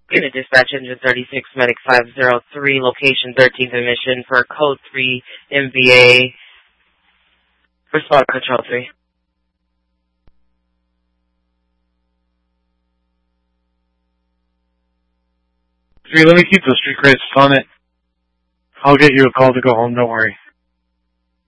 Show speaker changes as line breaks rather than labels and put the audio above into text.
Unit Dispatch Engine 36, Medic 503, location 13th emission for Code 3 MVA. Respond Control 3.
3, let me keep those street credits on it. I'll get you a call to go home, don't worry.